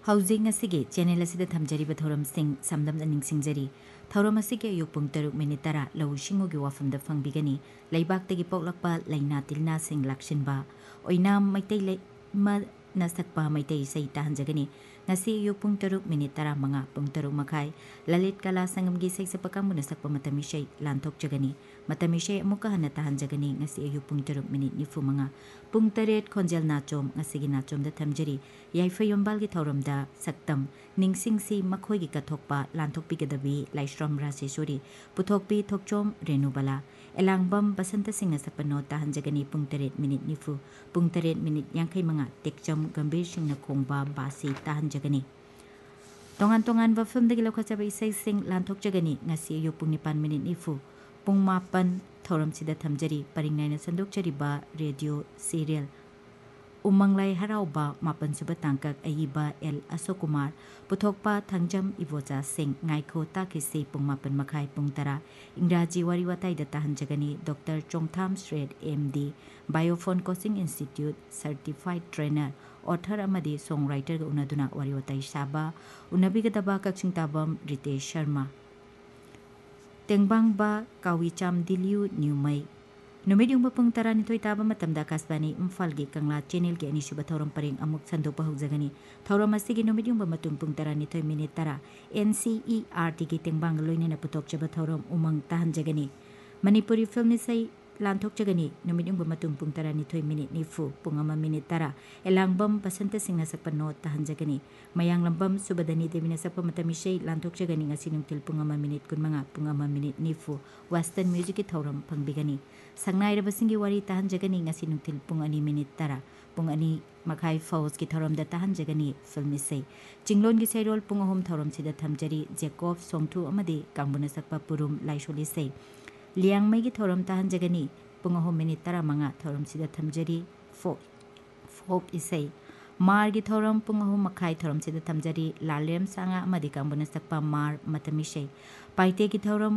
ꯍꯧꯖꯤꯛ ꯉꯁꯤꯒꯤ ꯆꯦꯅꯦꯜ ꯑꯁꯤꯗ ꯊꯝꯖꯔꯤꯕ ꯊꯧꯔꯝꯁꯤꯡ ꯁꯝꯗꯝꯅ ꯅꯤꯡꯁꯤꯡꯖꯔꯤ ꯊꯧꯔꯝ ꯑꯁꯤꯒꯤ ꯑꯌꯨꯛ ꯄꯨꯡ 7:10 ꯂꯧꯎ ꯁꯤꯡꯎꯒꯤ ꯋꯥꯐꯝꯗ ꯐꯪꯕꯤꯒꯅꯤ ꯂꯩꯕꯥꯛꯇꯒꯤ ꯄꯣꯛꯂꯛꯄ ꯂꯩꯅꯥ ꯇꯤꯜꯅꯥꯁꯤꯡ ꯂꯥꯛꯁꯤꯟꯕ ꯑꯣꯏꯅꯥꯝ ꯃꯩꯇꯩ ꯂꯩꯃꯅ ꯁꯛꯄ ꯃꯩꯇꯩ ꯏꯁꯩ ꯇꯥꯍꯟꯖꯒꯅꯤ ꯉꯁꯤ ꯑꯌꯨꯛ ꯄꯨꯡ 7:15 ꯄꯨꯡ 6:30 ꯂꯂꯤꯠ ꯀꯂꯥ ꯁꯪꯒꯝꯒꯤ ꯏꯁꯩ ꯁꯛꯄ ꯀꯥꯡꯕꯨꯅ ꯁꯛꯄ ꯃꯇꯝ ꯏꯁꯩ ꯂꯥꯟꯊꯣꯛꯆꯒꯅꯤ ꯃꯇꯝ ꯏꯁꯩ ꯑꯃꯨꯛꯀ ꯍꯟꯅ ꯇꯥꯍꯟꯖꯒꯅꯤ ꯉꯁꯤ ꯑꯌꯨꯛ ꯄꯨꯡ 7:45 ꯄꯨꯡ 8 ꯈꯣꯟꯖꯦꯜ ꯅꯥꯆꯣꯝ ꯉꯁꯤꯒꯤ ꯅꯥꯆꯣꯝꯗ ꯊꯝꯖꯔꯤ ꯌꯥꯏꯐ ꯊꯧꯔꯝꯗ ꯁꯛꯇꯝ ꯅꯤꯡꯁꯤꯡꯁꯤ ꯃꯈꯣꯏꯒꯤ ꯀꯠꯊꯣꯛꯄ ꯂꯥꯟꯊꯣꯛꯄꯤꯒꯗꯕꯤ ꯂꯥꯏꯁ꯭ꯔꯝ ꯔꯥꯖꯦꯁꯣꯔꯤ ꯄꯨꯊꯣꯛꯄꯤ ꯊꯣꯛꯆꯣꯝ ꯔꯦꯅꯨꯕꯂꯥ ꯑꯦꯂꯥꯡꯕꯝ ꯕꯁꯟꯇ ꯁꯤꯡꯅ ꯁꯛꯄ ꯅꯣꯠ ꯇꯥꯍꯟꯖꯒꯅꯤ ꯄꯨꯡ 8:40 ꯄꯨꯡ 8:55 ꯇꯦꯛꯆꯝ ꯒꯝꯚꯤꯔ ꯁꯤꯡꯅ ꯈꯣꯡꯕ ꯕꯥꯁꯤ ꯇꯥꯍꯟꯖꯒꯅꯤ ꯇꯣꯉꯥꯟ ꯇꯣꯉꯥꯟꯕ ꯐꯤꯜꯝꯗꯒꯤ ꯂꯧꯈꯠꯆꯕ ꯏꯁꯩꯁꯤꯡ ꯂꯥꯟꯊꯣꯛꯆꯒꯅꯤ ꯉꯁꯤ ꯑꯌꯨꯛ ꯄꯨꯡ 9:40 ꯄꯨꯡ 9 ꯊꯧꯔꯝꯁꯤꯗ ꯊꯝꯖꯔꯤ ꯄꯔꯤꯡ ꯅꯥꯏꯅ ꯁꯟꯗꯣꯛꯆꯔꯤꯕ ꯔꯦꯗꯤꯑꯣ ꯁꯤꯔꯤꯌꯦꯜ ꯎꯃꯪꯂꯥꯏ ꯍꯔꯥꯎꯕ 7ꯁꯨꯕ ꯇꯥꯡꯀꯛ ꯑꯏꯕ ꯑꯦꯜ ꯑꯁꯣꯛ ꯀꯨꯃꯥꯔ ꯄꯨꯊꯣꯛꯄ ꯊꯪꯖꯝ ꯏꯕꯣꯆꯥ ꯁꯤꯡ ꯉꯥꯏꯈꯣ ꯇꯥꯈꯤꯁꯤ ꯄꯨꯡ 9:30 ꯄꯨꯡ 10 ꯏꯪꯒ꯭ꯔꯥꯖꯤ ꯋꯥꯔꯤ ꯋꯥꯇꯥꯏꯗ ꯇꯥꯍꯟꯖꯒꯅꯤ ꯗꯣꯛꯇꯔ ꯆꯣꯡꯊꯥꯝ ꯁ꯭ꯔꯦꯠ MD ꯕꯥꯏꯑꯣꯐꯣꯟ ꯀꯣꯆꯤꯡ ꯏꯟꯁꯇꯤꯇ꯭ꯌꯨꯠ ꯁꯔꯇꯤꯐꯥꯏꯗ ꯇ꯭ꯔꯦꯅꯔ ꯑꯣꯊꯔ ꯑꯃꯗꯤ ꯁꯣꯡ ꯔꯥꯏꯇꯔꯒ ꯎꯅꯗꯨꯅ ꯋꯥꯔꯤ ꯋꯥꯇꯥꯏ ꯁꯥꯕ ꯎꯅꯕꯤꯒꯗꯕ ꯀꯛꯆꯤꯡ ꯇꯥꯕꯝ ꯔꯤꯇꯦꯁ ꯁꯔꯃ ꯇꯦꯡꯕꯥꯡꯕ ꯀꯥꯋꯤꯆꯥꯝ ꯗꯤꯂꯤꯌꯨ ꯅ꯭ꯌꯨꯃꯩ ꯅꯨꯃꯤꯠ ꯌꯨꯡꯕ ꯄꯨꯡ 12 ꯇꯥꯕ ꯃꯇꯝꯗ ꯑꯀꯥꯁꯕꯥꯅꯤ ꯏꯝꯐꯥꯜꯒꯤ ꯀꯪꯂꯥ ꯆꯦꯅꯦꯜꯒꯤ ꯑꯅꯤꯁꯨꯕ ꯊꯧꯔꯝ ꯄꯔꯦꯡ ꯑꯃꯨꯛ ꯁꯟꯗꯣꯛꯄ ꯍꯧꯖꯒꯅꯤ ꯊꯧꯔꯝ ꯑꯁꯤꯒꯤ ꯅꯨꯃꯤꯠ ꯌꯨꯡꯕ ꯃꯇꯨꯡ ꯄꯨꯡ 12:10 NCERTꯒꯤ ꯇꯦꯡꯕꯥꯡꯒ ꯂꯣꯏꯅꯅ ꯄꯨꯊꯣꯛꯆꯕ ꯊꯧꯔꯝ ꯎꯃꯪ ꯇꯥꯍꯟꯖꯒꯅꯤ ꯃꯅꯤꯄꯨꯔꯤ ꯐꯤꯜꯝ ꯏꯁꯩ ꯂꯥꯟꯊꯣꯛꯆꯒꯅꯤ ꯅꯨꯃꯤꯠ ꯌꯨꯡꯕ ꯃꯇꯨꯡ ꯄꯨꯡ 12:40 ꯄꯨꯡ 1:10 ꯑꯦꯂꯥꯡꯕꯝ ꯕꯁꯟꯇ ꯁꯤꯡꯅ ꯁꯛꯄ ꯅꯣꯠ ꯇꯥꯍꯟꯖꯒꯅꯤ ꯃꯌꯥꯡꯂꯝꯕꯝ ꯁꯨꯕꯗꯅꯤ ꯗꯦꯕꯤꯅ ꯁꯛꯄ ꯃꯇꯝ ꯏꯁꯩ ꯂꯥꯟꯊꯣꯛꯆꯒꯅꯤ ꯉꯁꯤ ꯅꯨꯡꯊꯤꯜ ꯄꯨꯡ 1:15 ꯄꯨꯡ 1:40 ꯋꯦꯁꯇꯔꯟ ꯃ꯭ꯌꯨꯖꯤꯛꯀꯤ ꯊꯧꯔꯝ ꯐꯪꯕꯤꯒꯅꯤ ꯁꯛꯅꯥꯏꯔꯕꯁꯤꯡꯒꯤ ꯋꯥꯔꯤ ꯇꯥꯍꯟꯖꯒꯅꯤ ꯉꯁꯤ ꯅꯨꯡꯊꯤꯜ ꯄꯨꯡ 2:10 ꯄꯨꯡ 2:30 ꯐꯥꯎꯁꯀꯤ ꯊꯧꯔꯝꯗ ꯇꯥꯍꯟꯖꯒꯅꯤ ꯐꯤꯜꯝ ꯏꯁꯩ ꯆꯤꯡꯂꯣꯟꯒꯤ ꯁꯩꯔꯣꯜ ꯄꯨꯡ 3 ꯊꯧꯔꯝꯁꯤꯗ ꯊꯝꯖꯔꯤ ꯖꯦꯀꯣꯕ ꯁꯣꯡꯊꯨ ꯑꯃꯗꯤ ꯀꯥꯡꯕꯨꯅ ꯁꯛꯄ ꯄꯨꯔꯨꯝ ꯂꯥꯏꯁꯣꯜ ꯏꯁꯩ ꯂꯤꯌꯥꯡꯃꯩꯒꯤ ꯊꯧꯔꯝ ꯇꯥꯍꯟꯖꯒꯅꯤ ꯄꯨꯡ 3:15 ꯊꯧꯔꯝꯁꯤꯗ ꯊꯝꯖꯔꯤ ꯐꯣꯛ ꯏꯁꯩ ꯃꯥꯔꯒꯤ ꯊꯧꯔꯝ ꯄꯨꯡ 3:30 ꯊꯧꯔꯝꯁꯤꯗ ꯊꯝꯖꯔꯤ ꯂꯥꯂꯦꯝ ꯁꯥꯉꯥ ꯑꯃꯗꯤ ꯀꯥꯡꯕꯨꯅ ꯁꯛꯄ ꯃꯥꯔ ꯃꯇꯝ ꯏꯁꯩ ꯄꯥꯏꯇꯦꯒꯤ ꯊꯧꯔꯝ